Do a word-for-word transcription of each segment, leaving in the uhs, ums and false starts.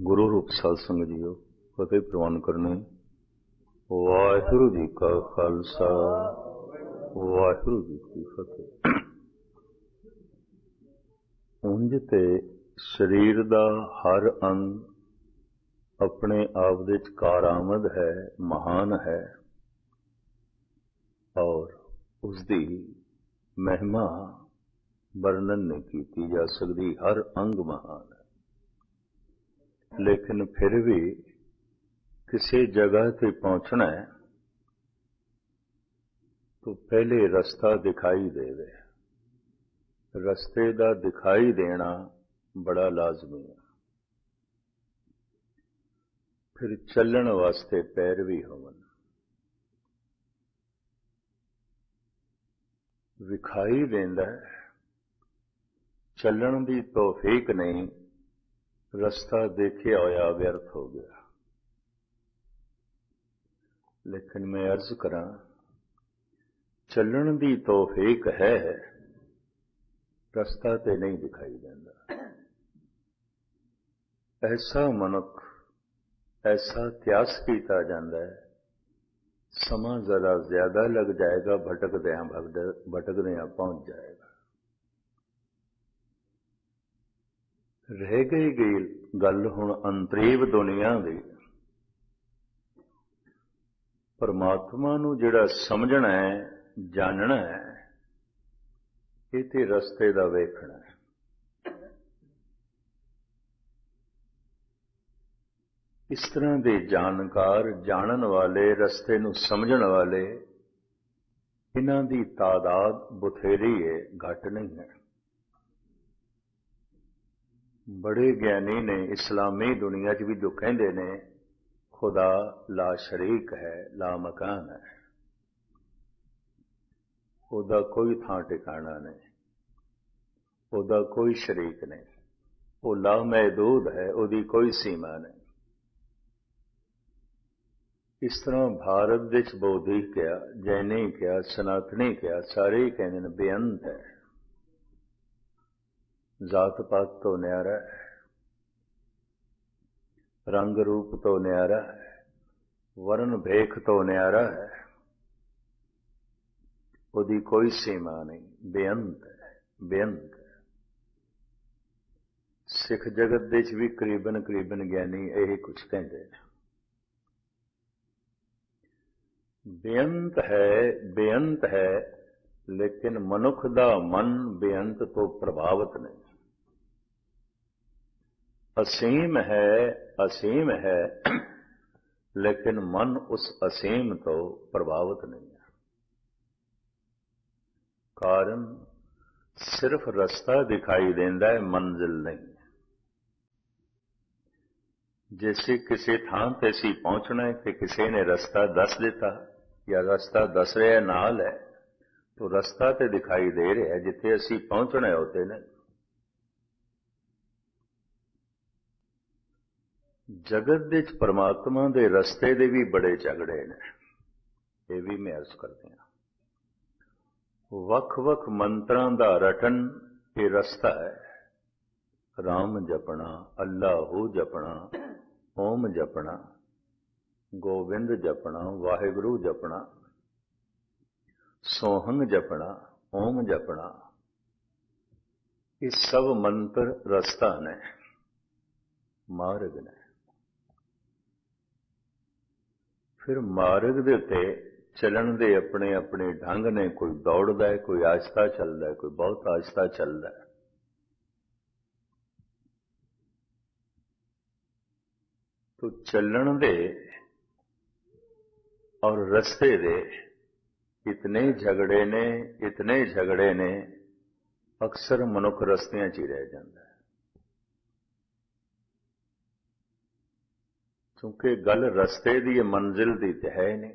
ਗੁਰੂ ਰੂਪ ਸਾਧ ਸੰਗਤ ਜੀਓ, ਫਤਿਹ ਪ੍ਰਵਾਨ ਕਰਨੀ। ਵਾਹਿਗੁਰੂ ਜੀ ਕਾ ਖਾਲਸਾ, ਵਾਹਿਗੁਰੂ ਜੀ ਕੀ ਫਤਿਹ। ਉਂਝ ਤੇ ਸਰੀਰ ਦਾ ਹਰ ਅੰਗ ਆਪਣੇ ਆਪ ਵਿੱਚ ਕਾਰਾਮਦ ਹੈ, ਮਹਾਨ ਹੈ, ਔਰ ਉਸਦੀ ਮਹਿਮਾ ਵਰਣਨ ਨਹੀਂ ਕੀਤੀ ਜਾ ਸਕਦੀ। ਹਰ ਅੰਗ ਮਹਾਨ ਹੈ, ਲੇਕਿਨ ਫਿਰ ਵੀ ਕਿਸੇ ਜਗ੍ਹਾ ਤੇ ਪਹੁੰਚਣਾ ਹੈ तो पहले रास्ता दिखाई देवे। रस्ते का दिखाई देना बड़ा लाजमी है। फिर चलण वास्ते पैर भी होवन। विखाई देंदा है, चलण की तौफीक नहीं, रास्ता देखिया होया व्यर्थ हो गया। लेकिन मैं अर्ज करा, चलण की तौफीक है, रास्ता ते नहीं दिखाई देता। ऐसा मनुख, ऐसा त्यास किया जाता है, समा जरा ज्यादा लग जाएगा, भटकदियां भटकदियां पहुंच जाएगा। रह गई गई गल हुण अंतरीव दुनिया की। परमात्मा नूं जिहड़ा समझना है, जानना है, ये ते रस्ते दा वेखना है। इस तरह के जानकार, जानन वाले, रस्ते नूं समझण वाले, इन्हां दी तादाद बथेरी है, घट नहीं है। बड़े ज्ञानी ने इस्लामी दुनिया च भी जो कहंदे ने खुदा ला शरीक है, ला मकान है, ਉਹਦਾ कोई थां ठिकाना नहीं, ਉਹਦਾ कोई शरीक नहीं, वो लामहदूद है, ਉਹਦੀ कोई सीमा नहीं। इस तरह भारत विच बौद्धी क्या, जैनी क्या, सनातनी क्या, सारे ही कहते हैं बेअंत है। जात पात तो न्यारा है, रंग रूप तो न्यारा है, वर्ण भेख तो न्यारा है, ਉਹਦੀ कोई सीमा नहीं, बेअंत है, बेअंत है। सिख जगत दे च भी करीबन करीबन ज्ञानी यही कुछ कहते हैं। बेअंत है, बेअंत है, लेकिन मनुख दा मन बेअंत तो प्रभावित नहीं। असीम है, असीम है, लेकिन मन उस असीम तो प्रभावित नहीं है। कारण सिर्फ रास्ता दिखाई देता है, मंजिल नहीं। जैसे किसी थां ते असीं पहुंचना है कि किसी ने रास्ता दस दिता या रास्ता दस रहा नाल है, तो रास्ता तो दिखाई दे रहा है, जिथे असीं पहुंचना है होते ने। जगत दे च परमात्मा दे रस्ते दे भी बड़े झगड़े ने, ये भी मैं अर्ज करते हैं। वख वख मंत्रां दा रटन ये रस्ता है। राम जपना, अल्लाहू जपना, ओम जपना, गोविंद जपना, वाहिगुरु जपना, सोहंग जपना, ओम जपना, ये सब मंत्र रस्ता ने, मार्ग ने। फिर मार्ग दे उत्ते चलन दे अपने अपने ढंग ने, कोई दौड़दा है, कोई आहिस्ता चलदा है, कोई बहुत आहिस्ता चलदा है। तो चलन दे और रस्ते दे इतने झगड़े ने, इतने झगड़े ने, अक्सर मनुख रस्तियां च ही रह जाता है। क्योंकि गल रस्ते दी मंजिल दी ते है नहीं।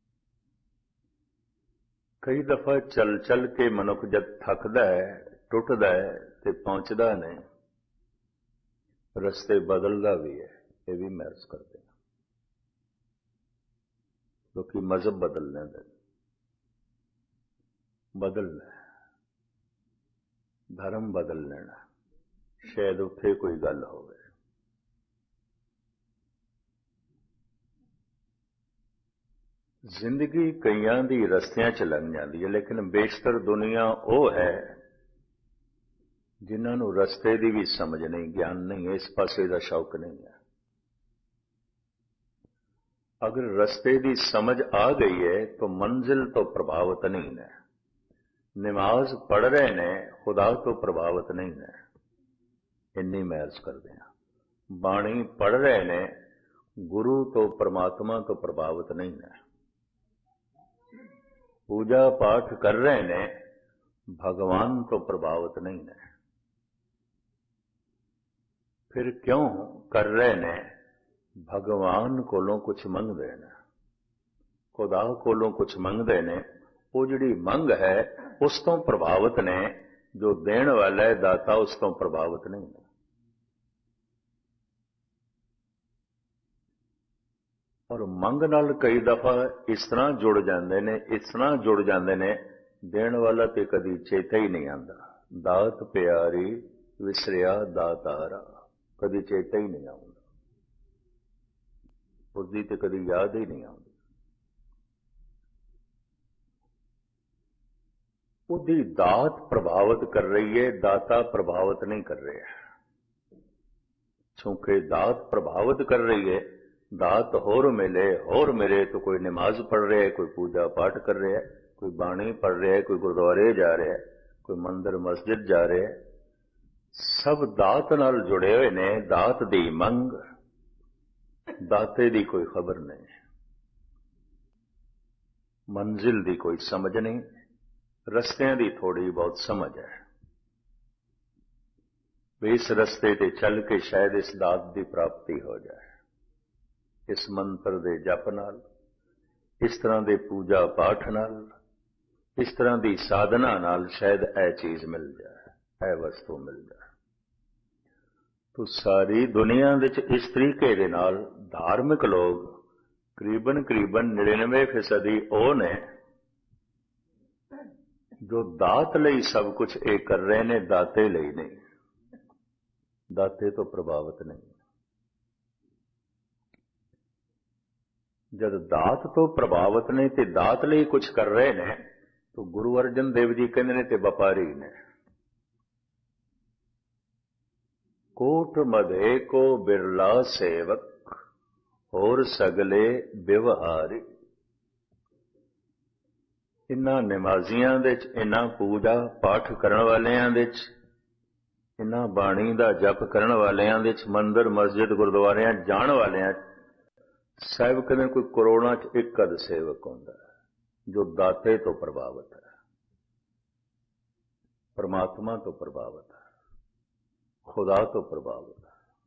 कई दफा चल चल के मनुख जब थकदा है, टुटदा है, तो पहुंचदा नहीं, रस्ते बदलदा भी है। ये भी मैं अर्ज करते हैं, क्योंकि मजहब बदलने दे बदलना, धर्म बदल लेना, शायद उत्थे कोई गल होवे। ਜ਼ਿੰਦਗੀ ਕਈਆਂ ਦੀ ਰਸਤਿਆਂ 'ਚ ਲੰਘ ਜਾਂਦੀ ਹੈ, ਲੇਕਿਨ ਬੇਸ਼ਤਰ ਦੁਨੀਆ ਉਹ ਹੈ ਜਿਨ੍ਹਾਂ ਨੂੰ ਰਸਤੇ ਦੀ ਵੀ ਸਮਝ ਨਹੀਂ, ਗਿਆਨ ਨਹੀਂ, ਇਸ ਪਾਸੇ ਦਾ ਸ਼ੌਕ ਨਹੀਂ ਹੈ। अगर रास्ते की समझ आ गई है तो मंजिल तो प्रभावित नहीं है। नमाज पढ़ रहे ने खुदा तो प्रभावित नहीं है, इन्नी महर्ज करते हैं। बाणी पढ़ रहे ने गुरु तो परमात्मा तो प्रभावित नहीं है। पूजा पाठ कर रहे ने भगवान तो प्रभावित नहीं है। फिर क्यों कर रहे ने? भगवान कोलों कुछ मंगते ने, खुदा कोलों कुछ मंगते ने। वो जिहड़ी मंग है उस तो प्रभावित ने, जो देण वाला है दाता उस तो प्रभावित नहीं है। और मंग नाल कई दफा इस तरह जुड़ जाते ने, इस तरह जुड़ जाते ने, देण वाला ते कदी चेता ही नहीं आता। दात प्यारी विसरिया दातारा, कदी चेता ही नहीं आता, उसकी तो कभी याद ही नहीं आती। उसकी दात प्रभावित कर रही है, दाता प्रभावित नहीं कर रहे। क्योंकि दात प्रभावित कर रही है, दात होर मिले होर मिले तो कोई नमाज पढ़ रहा है, कोई पूजा पाठ कर रहा है, कोई बाणी पढ़ रहा है, कोई गुरुद्वारे जा रहा है, कोई मंदिर मस्जिद जा रहा है। सब दात नाल जुड़े हुए ने। दात दी मंग, दाते दी कोई खबर नहीं, मंजिल दी कोई समझ नहीं, रस्तियां दी थोड़ी बहुत समझ है। इस रस्ते ते चल के शायद इस दात दी प्राप्ति हो जाए, इस मंत्र दे जप नाल, इस तरह दे पूजा पाठ नाल, इस तरह दी साधना नाल शायद ऐ चीज मिल जाए, ऐ वस्तु मिल जाए। तो सारी दुनिया विच इस तरीके दे नाल धार्मिक लोग करीबन करीबन निन्यानवे फीसदी वो ने जो दात लई सब कुछ ये कर रहे ने, दाते लई नहीं, दाते तो प्रभावित नहीं। जब दात तो प्रभावित नहीं ते दात लई कुछ कर रहे ने, तो गुरु अर्जन देव जी कहते ने ते व्यापारी ने। कोट मधे को बिरला सेवक और सगले व्यवहारी। इन्हां नमाजियां दे च, इन्हां पूजा पाठ करन वालियां दे च, इन्हां बाणी दा जप करन वालियां दे च, मंदिर मस्जिद गुरुद्वारियां जाण वालियां साहिब कहते कोई करोड़ां च एक अध सेवक होंदा है जो दाते तो प्रभावित है, परमात्मा तो प्रभावित है, खुदा तो प्रभावित है।